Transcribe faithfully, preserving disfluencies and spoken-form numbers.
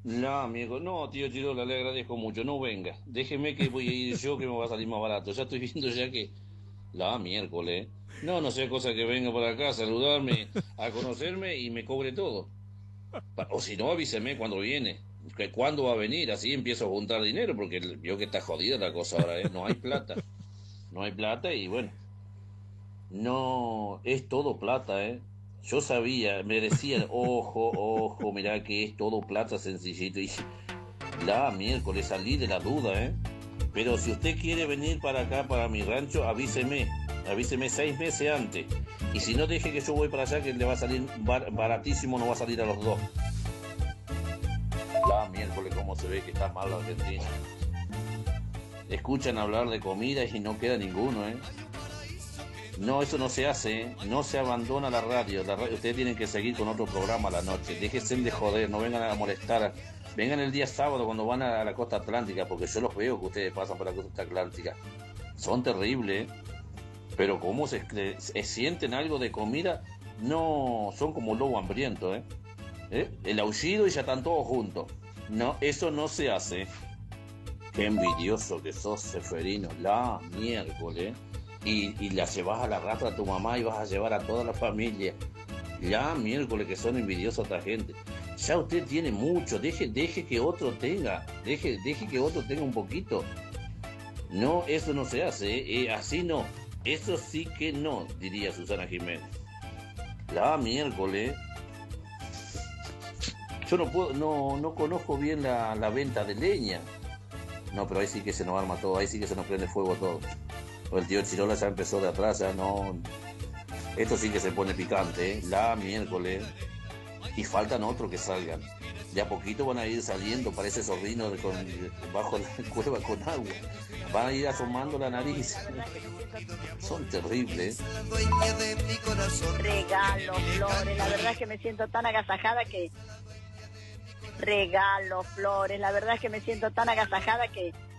No, amigo, no, tío Chirola, le agradezco mucho, no venga. Déjeme que voy a ir yo, que me va a salir más barato. Ya estoy viendo ya que la miércoles. No, no sea cosa que venga por acá a saludarme, a conocerme y me cobre todo. Pa- O si no, avíseme cuando viene. Que cuándo va a venir, así empiezo a juntar dinero, porque veo que está jodida la cosa ahora, ¿eh? No hay plata. No hay plata y bueno, no, es todo plata, ¿eh? Yo sabía, me decían, ojo, ojo, mirá que es todo plata sencillito. Y la miércoles salí de la duda, ¿eh? Pero si usted quiere venir para acá, para mi rancho, avíseme. Avíseme seis meses antes. Y si no, deje que yo voy para allá, que le va a salir bar- baratísimo, no va a salir a los dos. La miércoles, cómo se ve que está mal la Argentina. Escuchan hablar de comida y no queda ninguno, ¿eh? No, eso no se hace, ¿eh? No se abandona la radio. La ra- Ustedes tienen que seguir con otro programa a la noche. Déjense de joder, no vengan a molestar. Vengan el día sábado cuando van a la costa atlántica, porque yo los veo que ustedes pasan por la costa atlántica. Son terribles, ¿eh? Pero como se, se sienten algo de comida, no, son como lobo hambriento, ¿eh? ¿Eh? El aullido y ya están todos juntos. No, eso no se hace. Qué envidioso que sos, Seferino, la miércoles. Y, y la llevas a la rata a tu mamá y vas a llevar a toda la familia. La miércoles que son envidiosos esta gente. Ya usted tiene mucho, deje, deje que otro tenga, deje, deje que otro tenga un poquito. No, eso no se hace, ¿eh? Eh, así no. Eso sí que no, diría Susana Jiménez. La miércoles. Yo no puedo, no, no conozco bien la, la venta de leña. No, pero ahí sí que se nos arma todo, ahí sí que se nos prende fuego todo. O el tío Chirola ya empezó de atrás, ya no. Esto sí que se pone picante, ¿eh? La miércoles. Y faltan otros que salgan. De a poquito van a ir saliendo, parece zorrino de con, bajo la cueva con agua. Van a ir asomando la nariz. Son terribles. Regalo, flores, la verdad es que me siento tan agasajada que... Regalo, flores, la verdad es que me siento tan agasajada que